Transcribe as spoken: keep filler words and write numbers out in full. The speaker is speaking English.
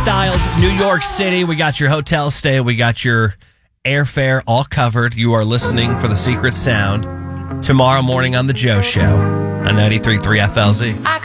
Styles, New York City. We got your hotel stay. We got your airfare all covered. You are listening for The Secret Sound tomorrow morning on The Joe Show on ninety-three point three F L Z.